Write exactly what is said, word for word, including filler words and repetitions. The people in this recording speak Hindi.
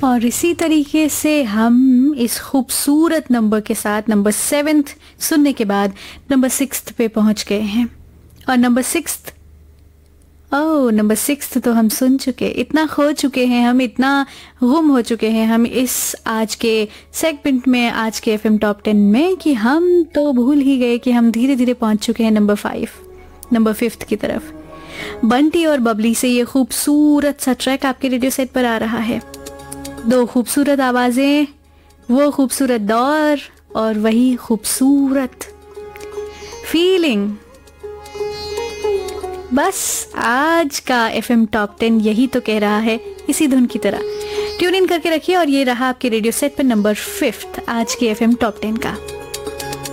और इसी तरीके से हम इस खूबसूरत नंबर के साथ नंबर सेवेंथ सुनने के बाद नंबर सिक्स्थ पे पहुंच गए हैं। और नंबर सिक्स्थ ओह नंबर सिक्स्थ तो हम सुन चुके, इतना खो चुके हैं हम, इतना गुम हो चुके हैं हम इस आज के सेगमेंट में, आज के एफएम टॉप टेन में, कि हम तो भूल ही गए कि हम धीरे धीरे पहुंच चुके हैं नंबर फाइव, नंबर फिफ्थ की तरफ। बंटी और बबली से ये खूबसूरत सा ट्रैक आपके रेडियो सेट पर आ रहा है। दो खूबसूरत आवाजें, वो खूबसूरत दौर और वही खूबसूरत फीलिंग। बस आज का एफएम टॉप टेन यही तो कह रहा है, इसी धुन की तरह ट्यून इन करके रखिए। और ये रहा आपके रेडियो सेट पर नंबर फिफ्थ आज के एफएम टॉप टेन का।